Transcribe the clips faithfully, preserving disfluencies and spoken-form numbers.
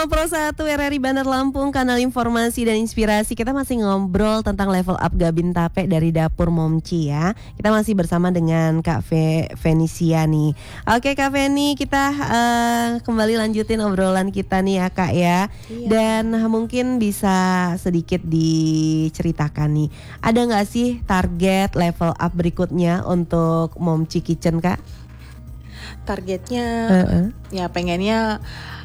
Pro satu R R I Bandar Lampung, kanal informasi dan inspirasi. Kita masih ngobrol tentang level up Gabin Tape dari Dapur Momci ya. Kita masih bersama dengan Kak Ve- Venisia nih. Oke Kak Veni, kita uh, kembali lanjutin obrolan kita nih ya Kak ya. Iya. Dan mungkin bisa sedikit diceritakan nih, ada gak sih target level up berikutnya untuk Momci Kitchen Kak? Targetnya uh-uh. ya pengennya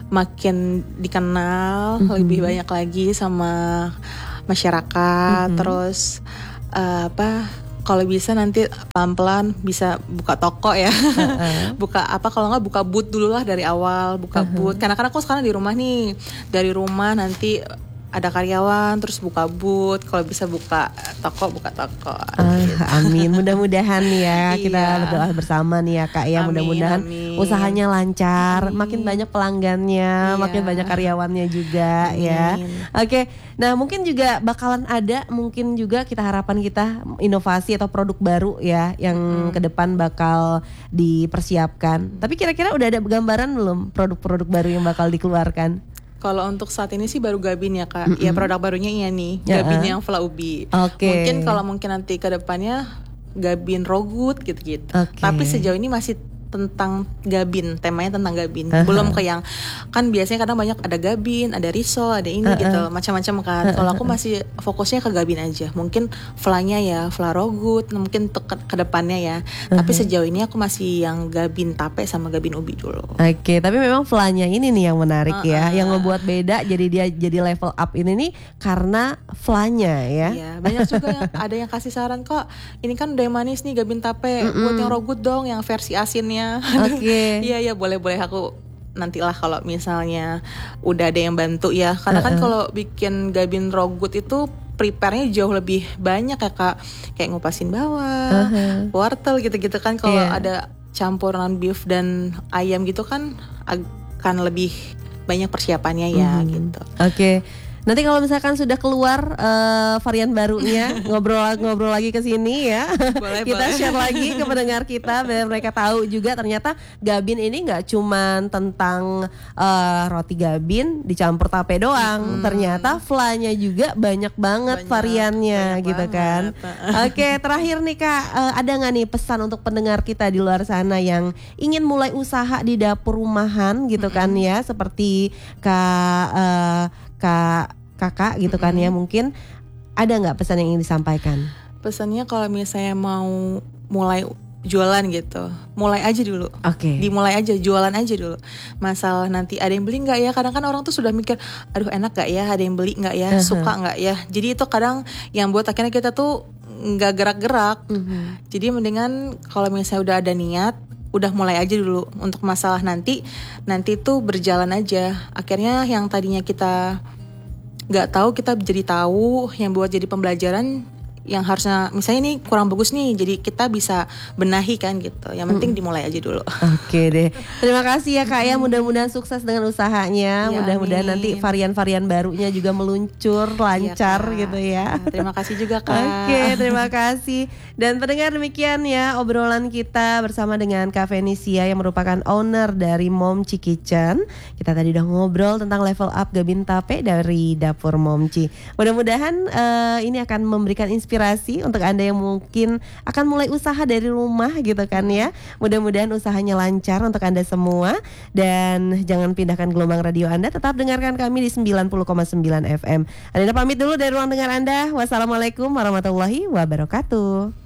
makin dikenal, mm-hmm. lebih banyak lagi sama masyarakat, mm-hmm. terus uh, apa kalau bisa nanti pelan-pelan bisa buka toko ya, uh-uh. buka apa kalau nggak buka booth dulu lah dari awal, buka uh-huh. booth. Karena karena aku sekarang di rumah nih, dari rumah nanti ada karyawan terus buka booth, kalau bisa buka toko buka toko. Ah, gitu. Amin, mudah-mudahan nih ya kita iya. berdoa bersama nih ya Kak ya, amin, mudah-mudahan amin. Usahanya lancar, amin. Makin banyak pelanggannya, iya. makin banyak karyawannya juga amin. Ya. Oke, nah mungkin juga bakalan ada, mungkin juga kita harapan kita inovasi atau produk baru ya yang hmm. ke depan bakal dipersiapkan. Tapi kira-kira udah ada gambaran belum produk-produk baru yang bakal dikeluarkan? Kalau untuk saat ini sih baru Gabin ya Kak. Mm-hmm. Ya produk barunya iya nih, ya, Gabin uh. yang Fla Ubi. Okay. Mungkin kalau mungkin nanti ke depannya Gabin Rogut gitu-gitu. Okay. Tapi sejauh ini masih tentang Gabin, temanya tentang Gabin. Uh-huh. Belum ke yang kan biasanya kadang banyak ada Gabin, ada risol, ada ini uh-huh. gitu, macam-macam kan. Uh-huh. Kalau aku masih fokusnya ke Gabin aja. Mungkin Flanya ya, Fla Rogut, mungkin ke, ke depannya ya. Uh-huh. Tapi sejauh ini aku masih yang Gabin Tape sama Gabin Ubi dulu. Oke, okay, tapi memang Flanya ini nih yang menarik uh-huh. ya, yang membuat beda jadi dia jadi level up ini nih karena Flanya ya. Iya, banyak juga yang ada yang kasih saran kok. Ini kan udah manis nih Gabin Tape, mm-mm. buat yang Rogut dong yang versi asinnya. Oke. Okay. Iya iya boleh-boleh aku nantilah kalau misalnya udah ada yang bantu ya. Karena uh-uh. kan kalau bikin Gabin Rogut itu prepare-nya jauh lebih banyak ya Kak. Kayak ngupasin bawah, uh-huh. wortel gitu-gitu kan. Kalau yeah. ada campuran beef dan ayam gitu kan akan lebih banyak persiapannya ya mm-hmm. gitu. Oke. Okay. Nanti kalau misalkan sudah keluar uh, varian barunya, ngobrol-ngobrol lagi ke sini ya. Boleh, kita boleh. Share lagi ke pendengar kita biar mereka tahu juga ternyata Gabin ini nggak cuman tentang uh, roti Gabin dicampur tape doang. Hmm. Ternyata flanya juga banyak banget banyak, variannya banyak gitu banget. Kan. Oke, terakhir nih Kak, uh, ada nggak nih pesan untuk pendengar kita di luar sana yang ingin mulai usaha di dapur rumahan gitu hmm. kan ya, seperti Kak uh, Kak kakak gitu kan mm-hmm. ya, mungkin ada nggak pesan yang ingin disampaikan? Pesannya kalau misalnya mau mulai jualan gitu, mulai aja dulu. Oke. Okay. Dimulai aja, jualan aja dulu. Masalah nanti ada yang beli nggak ya? Kadang kan orang tuh sudah mikir, aduh enak nggak ya? Ada yang beli nggak ya? Uh-huh. Suka nggak ya? Jadi itu kadang yang buat akhirnya kita tuh nggak gerak-gerak. Uh-huh. Jadi mendingan kalau misalnya udah ada niat, udah mulai aja dulu. Untuk masalah nanti, nanti tuh berjalan aja. Akhirnya yang tadinya kita nggak tahu kita jadi tahu, yang buat jadi pembelajaran yang harusnya misalnya ini kurang bagus nih, jadi kita bisa benahi kan gitu. Yang penting hmm. dimulai aja dulu. Oke deh. Terima kasih ya Kak ya, mudah-mudahan sukses dengan usahanya. Ya, mudah-mudahan amin. Nanti varian-varian barunya juga meluncur lancar ya, gitu ya. Terima kasih juga Kak. Oke, terima kasih. Dan pendengar, demikian ya obrolan kita bersama dengan Kak Venisia yang merupakan owner dari Momci Kitchen. Kita tadi udah ngobrol tentang level up Gabin Tape dari Dapur Momci. Mudah-mudahan uh, ini akan memberikan inspirasi Inspirasi untuk Anda yang mungkin akan mulai usaha dari rumah gitu kan ya. Mudah-mudahan usahanya lancar untuk Anda semua. Dan jangan pindahkan gelombang radio Anda, tetap dengarkan kami di sembilan puluh koma sembilan F M. Anda pamit dulu dari ruang dengar Anda. Wassalamualaikum warahmatullahi wabarakatuh.